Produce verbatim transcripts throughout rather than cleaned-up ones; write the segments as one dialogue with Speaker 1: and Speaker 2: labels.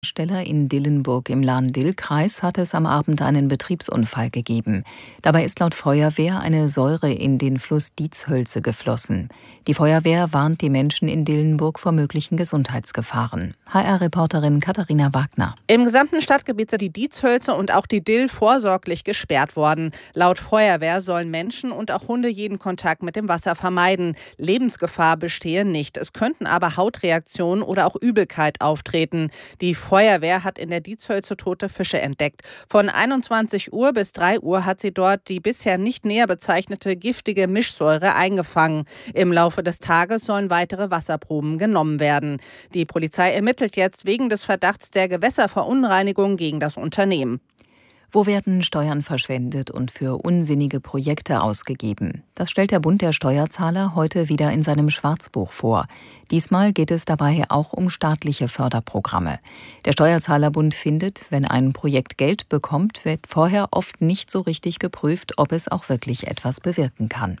Speaker 1: Stelle in Dillenburg im Lahn-Dill-Kreis hat es am Abend einen Betriebsunfall gegeben. Dabei ist laut Feuerwehr eine Säure in den Fluss Dietshölze geflossen. Die Feuerwehr warnt die Menschen in Dillenburg vor möglichen Gesundheitsgefahren. H R-Reporterin Katharina Wagner.
Speaker 2: Im gesamten Stadtgebiet sind die Dietshölze und auch die Dill vorsorglich gesperrt worden. Laut Feuerwehr sollen Menschen und auch Hunde jeden Kontakt mit dem Wasser vermeiden. Lebensgefahr bestehe nicht. Es könnten aber Hautreaktionen oder auch Übelkeit auftreten. Die Feuerwehr hat in der Dietshölze tote Fische entdeckt. Von einundzwanzig Uhr bis drei Uhr hat sie dort die bisher nicht näher bezeichnete giftige Mischsäure eingefangen. Im Laufe des Tages sollen weitere Wasserproben genommen werden. Die Polizei ermittelt jetzt wegen des Verdachts der Gewässerverunreinigung gegen das Unternehmen.
Speaker 1: Wo werden Steuern verschwendet und für unsinnige Projekte ausgegeben? Das stellt der Bund der Steuerzahler heute wieder in seinem Schwarzbuch vor. Diesmal geht es dabei auch um staatliche Förderprogramme. Der Steuerzahlerbund findet, wenn ein Projekt Geld bekommt, wird vorher oft nicht so richtig geprüft, ob es auch wirklich etwas bewirken kann.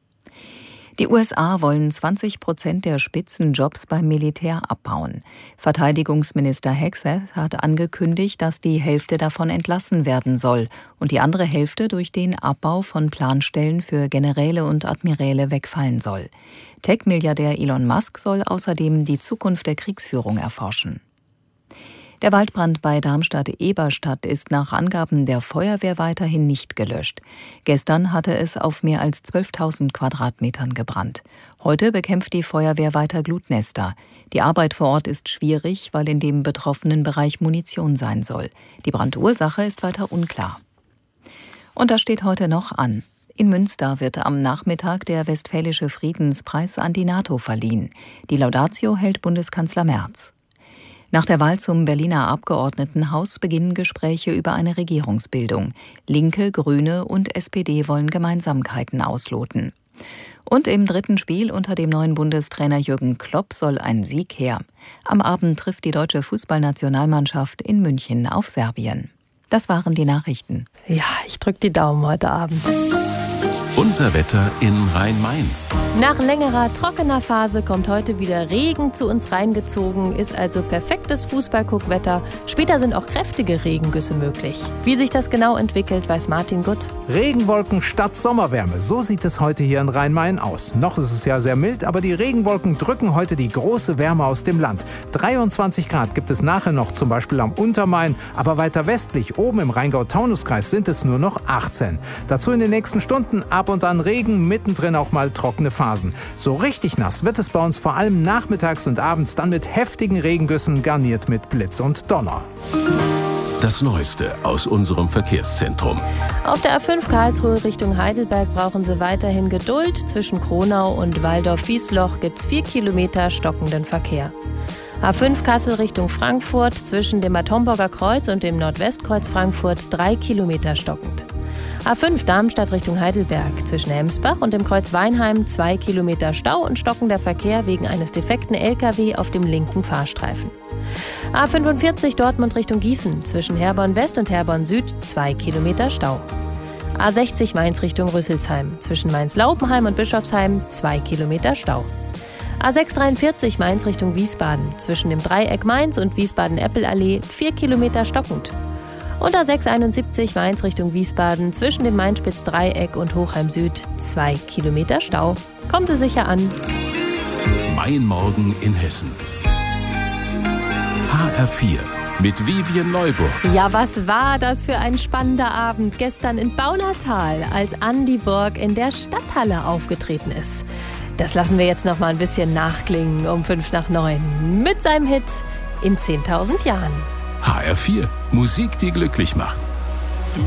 Speaker 1: Die U S A wollen zwanzig Prozent der Spitzenjobs beim Militär abbauen. Verteidigungsminister Hegseth hat angekündigt, dass die Hälfte davon entlassen werden soll und die andere Hälfte durch den Abbau von Planstellen für Generäle und Admiräle wegfallen soll. Tech-Milliardär Elon Musk soll außerdem die Zukunft der Kriegsführung erforschen. Der Waldbrand bei Darmstadt-Eberstadt ist nach Angaben der Feuerwehr weiterhin nicht gelöscht. Gestern hatte es auf mehr als zwölftausend Quadratmetern gebrannt. Heute bekämpft die Feuerwehr weiter Glutnester. Die Arbeit vor Ort ist schwierig, weil in dem betroffenen Bereich Munition sein soll. Die Brandursache ist weiter unklar. Und das steht heute noch an. In Münster wird am Nachmittag der Westfälische Friedenspreis an die NATO verliehen. Die Laudatio hält Bundeskanzler Merz. Nach der Wahl zum Berliner Abgeordnetenhaus beginnen Gespräche über eine Regierungsbildung. Linke, Grüne und S P D wollen Gemeinsamkeiten ausloten. Und im dritten Spiel unter dem neuen Bundestrainer Jürgen Klopp soll ein Sieg her. Am Abend trifft die deutsche Fußballnationalmannschaft in München auf Serbien. Das waren die Nachrichten.
Speaker 3: Ja, ich drücke die Daumen heute Abend.
Speaker 4: Unser Wetter in Rhein-Main.
Speaker 3: Nach längerer trockener Phase kommt heute wieder Regen zu uns reingezogen, ist also perfektes Fußballguckwetter. Später sind auch kräftige Regengüsse möglich. Wie sich das genau entwickelt, weiß Martin Gutt.
Speaker 5: Regenwolken statt Sommerwärme, so sieht es heute hier in Rhein-Main aus. Noch ist es ja sehr mild, aber die Regenwolken drücken heute die große Wärme aus dem Land. dreiundzwanzig Grad gibt es nachher noch, zum Beispiel am Untermain, aber weiter westlich, oben im Rheingau-Taunus-Kreis, sind es nur noch achtzehn. Dazu in den nächsten Stunden ab und an Regen, mittendrin auch mal trockene Phasen. So richtig nass wird es bei uns vor allem nachmittags und abends, dann mit heftigen Regengüssen, garniert mit Blitz und Donner.
Speaker 4: Das Neueste aus unserem Verkehrszentrum.
Speaker 3: Auf der A fünf Karlsruhe Richtung Heidelberg brauchen Sie weiterhin Geduld. Zwischen Kronau und Waldorf-Wiesloch gibt es vier Kilometer stockenden Verkehr. A fünf Kassel Richtung Frankfurt, zwischen dem Bad Homburger Kreuz und dem Nordwestkreuz Frankfurt drei Kilometer stockend. A fünf Darmstadt Richtung Heidelberg, zwischen Emsbach und dem Kreuz Weinheim zwei Kilometer Stau und stockender Verkehr wegen eines defekten L K W auf dem linken Fahrstreifen. A fünfundvierzig Dortmund Richtung Gießen, zwischen Herborn West und Herborn Süd zwei Kilometer Stau. A sechzig Mainz Richtung Rüsselsheim, zwischen Mainz-Laupenheim und Bischofsheim zwei Kilometer Stau. A sechshundertdreiundvierzig Mainz Richtung Wiesbaden, zwischen dem Dreieck Mainz und Wiesbaden-Eppelallee vier Kilometer stockend. Und A sechshunderteinundsiebzig Mainz Richtung Wiesbaden, zwischen dem Main-Spitz-Dreieck und Hochheim Süd zwei Kilometer Stau. Kommt es sicher an.
Speaker 4: Mein Morgen in Hessen. H R vier mit Vivian Neuburg.
Speaker 3: Ja, was war das für ein spannender Abend gestern in Baunatal, als Andi Borg in der Stadthalle aufgetreten ist. Das lassen wir jetzt noch mal ein bisschen nachklingen um fünf nach neun mit seinem Hit In zehntausend Jahren.
Speaker 4: H R vier, Musik, die glücklich macht.